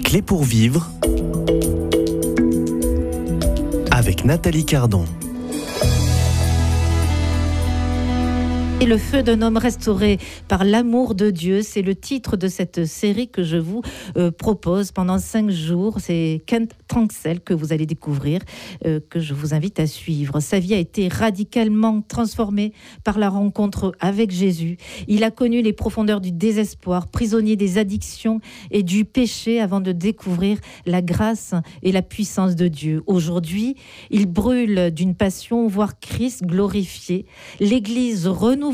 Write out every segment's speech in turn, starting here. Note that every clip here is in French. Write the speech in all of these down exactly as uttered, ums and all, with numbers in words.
clés pour vivre avec Nathalie Cardon. Et le feu d'un homme restauré par l'amour de Dieu, c'est le titre de cette série que je vous euh, propose pendant cinq jours. C'est Kent Tranxel que vous allez découvrir, euh, que je vous invite à suivre. Sa vie a été radicalement transformée par la rencontre avec Jésus. Il a connu les profondeurs du désespoir, prisonnier des addictions et du péché avant de découvrir la grâce et la puissance de Dieu. Aujourd'hui, il brûle d'une passion voir Christ glorifié. L'Église renouvelée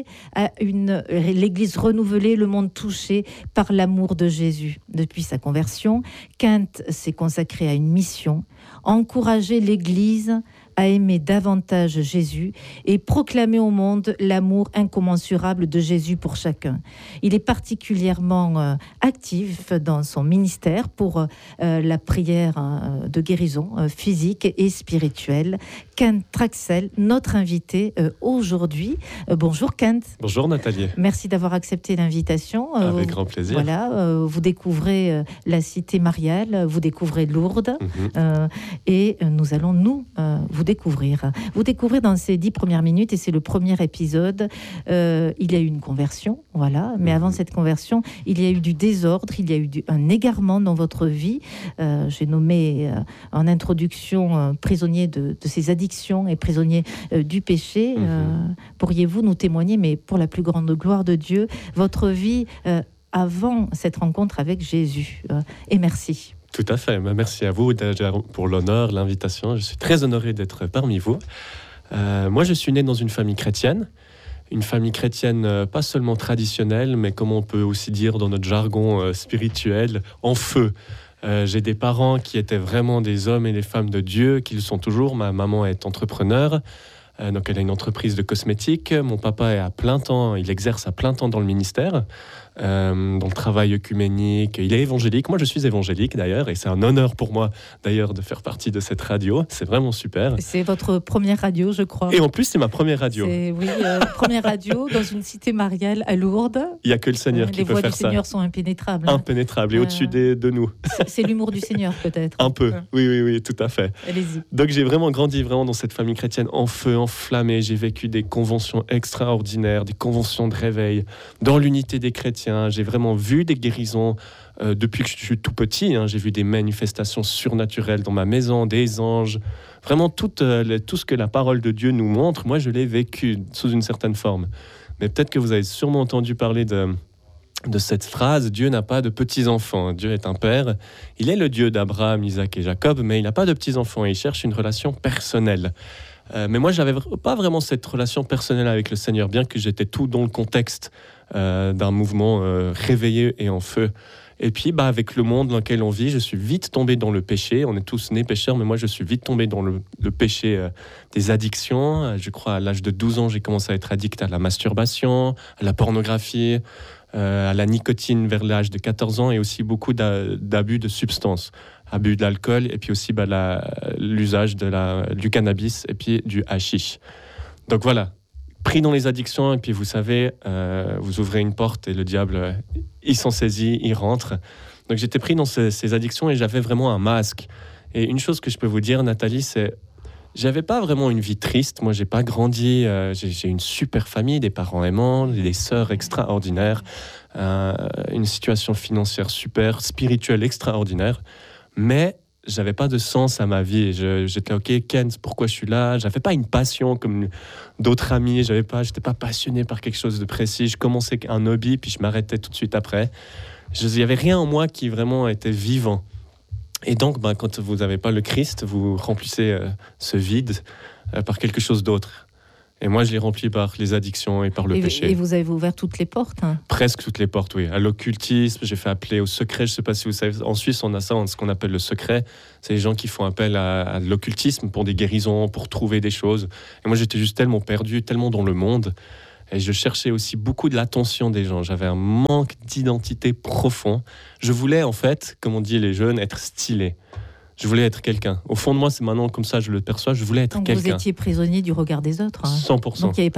à une l'Église renouvelée, le monde touché par l'amour de Jésus. Depuis sa conversion, Kent s'est consacré à une mission, encourager l'Église à aimer davantage Jésus et proclamer au monde l'amour incommensurable de Jésus pour chacun. Il est particulièrement euh, actif dans son ministère pour euh, la prière euh, de guérison euh, physique et spirituelle. Kent Tranxel, notre invité euh, aujourd'hui. Euh, bonjour Kent. Bonjour Nathalie. Merci d'avoir accepté l'invitation. Euh, Avec grand plaisir. Voilà, euh, vous découvrez euh, la cité mariale, vous découvrez Lourdes mm-hmm. euh, et euh, nous allons nous euh, vous découvrir. Vous découvrez dans ces dix premières minutes, et c'est le premier épisode, euh, il y a eu une conversion, voilà, mais mmh. avant cette conversion, il y a eu du désordre, il y a eu du, un égarement dans votre vie. Euh, j'ai nommé euh, en introduction euh, prisonnier de, de ces addictions et prisonnier euh, du péché. Mmh. Euh, pourriez-vous nous témoigner, mais pour la plus grande gloire de Dieu, votre vie euh, avant cette rencontre avec Jésus euh, et merci. Tout à fait. Merci à vous pour l'honneur, l'invitation. Je suis très honoré d'être parmi vous. Euh, moi, je suis né dans une famille chrétienne. Une famille chrétienne euh, pas seulement traditionnelle, mais comme on peut aussi dire dans notre jargon euh, spirituel, en feu. Euh, j'ai des parents qui étaient vraiment des hommes et des femmes de Dieu, qui le sont toujours. Ma maman est entrepreneur. Euh, donc elle a une entreprise de cosmétiques. Mon papa est à plein temps, il exerce à plein temps dans le ministère, euh, dans le travail œcuménique. Il est évangélique. Moi, je suis évangélique d'ailleurs, et c'est un honneur pour moi d'ailleurs de faire partie de cette radio. C'est vraiment super. C'est votre première radio, je crois. Et en plus, c'est ma première radio. C'est, oui, euh, première radio dans une cité mariale à Lourdes. Il n'y a que le Seigneur euh, qui peut faire ça. Les voix du Seigneur sont impénétrables. Hein. Impénétrables et euh, au-dessus des, de nous. C'est, c'est l'humour du Seigneur peut-être. Un peu. Ouais. Oui, oui, oui, tout à fait. Allez-y. Donc j'ai vraiment grandi vraiment dans cette famille chrétienne en feu, en enflammé. J'ai vécu des conventions extraordinaires, des conventions de réveil dans l'unité des chrétiens. J'ai vraiment vu des guérisons euh, depuis que je suis tout petit. Hein. J'ai vu des manifestations surnaturelles dans ma maison, des anges. Vraiment tout, euh, le, tout ce que la parole de Dieu nous montre, moi je l'ai vécu sous une certaine forme. Mais peut-être que vous avez sûrement entendu parler de, de cette phrase, Dieu n'a pas de petits-enfants. Dieu est un père. Il est le Dieu d'Abraham, Isaac et Jacob, mais il n'a pas de petits-enfants. Il cherche une relation personnelle. Euh, mais moi, je n'avais pas vraiment cette relation personnelle avec le Seigneur, bien que j'étais tout dans le contexte euh, d'un mouvement euh, réveillé et en feu. Et puis, bah, avec le monde dans lequel on vit, je suis vite tombé dans le péché. On est tous nés pécheurs, mais moi, je suis vite tombé dans le, le péché euh, des addictions. Je crois à l'âge de douze ans, j'ai commencé à être addict à la masturbation, à la pornographie, euh, à la nicotine vers l'âge de quatorze ans, et aussi beaucoup d'a, d'abus de substances. Abus d'alcool, et puis aussi bah, la, l'usage de la, du cannabis et puis du hashish. Donc voilà, pris dans les addictions, et puis vous savez, euh, vous ouvrez une porte et le diable, euh, il s'en saisit, il rentre. Donc j'étais pris dans ces, ces addictions et j'avais vraiment un masque. Et une chose que je peux vous dire, Nathalie, c'est j'avais pas vraiment une vie triste. Moi, j'ai pas grandi. Euh, j'ai, j'ai une super famille, des parents aimants, des sœurs extraordinaires, euh, une situation financière super, spirituelle extraordinaire. Mais j'avais pas de sens à ma vie. Je, j'étais OK, Kent, pourquoi je suis là ? J'avais pas une passion comme d'autres amis. J'avais pas, j'étais pas passionné par quelque chose de précis. Je commençais un hobby, puis je m'arrêtais tout de suite après. Il y avait rien en moi qui vraiment était vivant. Et donc, ben, quand vous n'avez pas le Christ, vous remplissez euh, ce vide euh, par quelque chose d'autre. Et moi, je l'ai rempli par les addictions et par le et, péché. Et vous avez ouvert toutes les portes, hein. Presque toutes les portes, oui. À l'occultisme, j'ai fait appeler au secret. Je ne sais pas si vous savez, en Suisse, on a ça, ce qu'on appelle le secret. C'est les gens qui font appel à, à l'occultisme pour des guérisons, pour trouver des choses. Et moi, j'étais juste tellement perdu, tellement dans le monde. Et je cherchais aussi beaucoup de l'attention des gens. J'avais un manque d'identité profond. Je voulais, en fait, comme on dit les jeunes, être stylé. Je voulais être quelqu'un. Au fond de moi, c'est maintenant comme ça, je le perçois, je voulais être Donc quelqu'un. Vous étiez prisonnier du regard des autres. Hein. cent pour cent. Donc il n'y avait pas